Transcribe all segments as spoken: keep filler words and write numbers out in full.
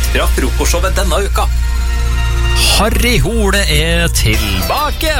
fra frokostshowet denne uka. Harry Hole er tilbake!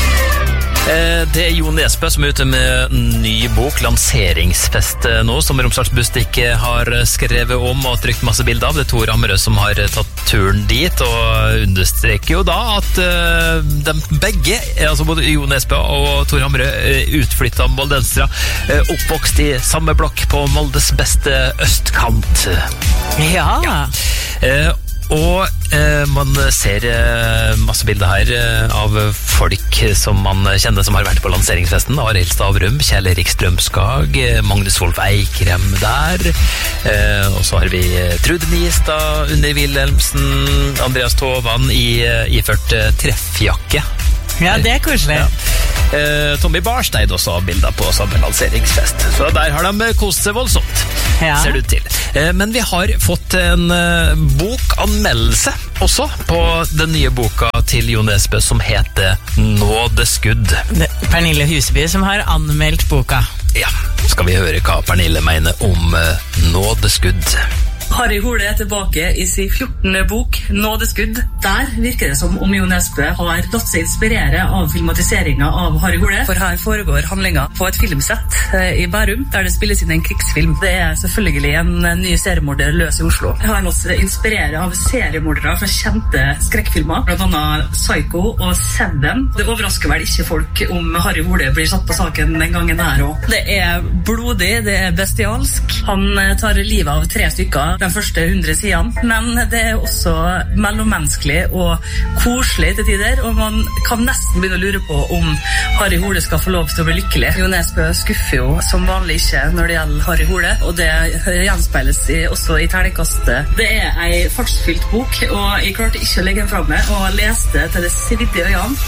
Det er Jo Nesbø som er ute med ny bok, lanseringsfest nå, som Romsdals Bustikk har skrevet om og trykt masse bilder av. Det er Tor Hammerød som har tatt turen dit, og understreker jo da at uh, de begge, altså både Jo Nesbø og Tor Hammerød, utflyttet moldensere, uh, oppvokst i samme blokk på Moldes beste østkant. Ja. ja. Uh, Og eh, man ser eh, masse bilder her eh, av folk som man kjenner som har vært på lanseringsfesten. Arild Stavrum, Kjell Erik Strømskag, eh, Magnus Wolff Eikrem der. Eh, og så har vi eh, Trude Nistad, Unni Wilhelmsen, Andreas Tovan i, eh, iført eh, treffjakke. Ja, det er koselig. Ja. Eh, Tommy Barsteid også har bilder på samme lanseringsfest. Så der har de kost seg voldsomt, ja. Ser det ut til. Eh, men vi har fått en eh, bokanmeldelse også på den nye boka til Jo Nesbø som heter Nådeskudd. Pernille Huseby som har anmeldt boka. Ja, skal vi høre hva Pernille mener om eh, Nådeskudd. Harry Hole er tilbake i sin fjortende bok, Nådeskudd. Der virker det som om Jo Nesbø har latt seg inspirere av filmatiseringen av Harry Hole. For her foregår handlingen på et filmsett i Bærum, der det spilles inn en krigsfilm. Det er selvfølgelig en ny seriemorder løs i Oslo. Jeg har latt seg inspirere av seriemordere fra kjente skrekkfilmer, blant annet Psycho og Seven. Det overrasker vel ikke folk om Harry Hole blir satt på saken den gangen her også. Det er blodig, det er bestialsk. Han tar livet av tre stykker de første hundre sidene, men det er også mellommenneskelig og koselig til tider, og man kan nesten begynne å lure på om Harry Hole skal få lov til å bli lykkelig. Jo Nesbø skuffer jo som vanlig ikke når det gjelder Harry Hole, og det gjenspeiles i, også i terningkastet. Det er en fartsfylt bok, og jeg klarte ikke å legge den fra meg, og leste til det svidde i øynene.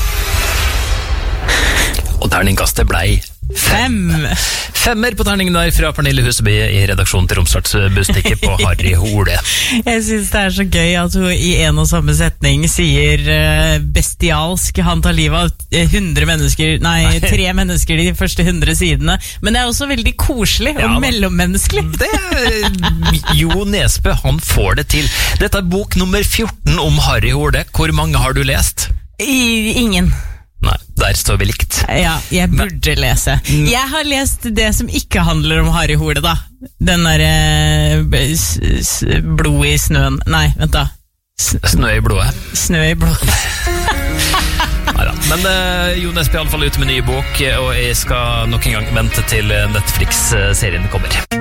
Og terningkastet blei Fem. Femmer på terningen der fra Pernille Huseby i redaksjonen til Romsdals Bustikk på Harry Hole. Jeg synes det er så gøy at hun i en og samme setning sier bestialsk, han tar livet av hundre mennesker, nei, tre mennesker de første hundre sidene, men det er også veldig koselig og ja, mellommenneskelig. Det er Jo Nesbø, han får det til. Dette er bok nummer fjorten om Harry Hole. Hvor mange har du lest? I, ingen. Nei, der står vi likt. Ja, jeg burde lese. Jeg har lest det som ikke handler om Harry Hole, da. Den der eh, s- s- blod i snøen. Nei, vent da. S- Snø i blodet. Snø i blodet. Neida. Men uh, Jo Nesbø er i alle fall ute med ny bok, og jeg skal nok en gang vente til Netflix-serien kommer.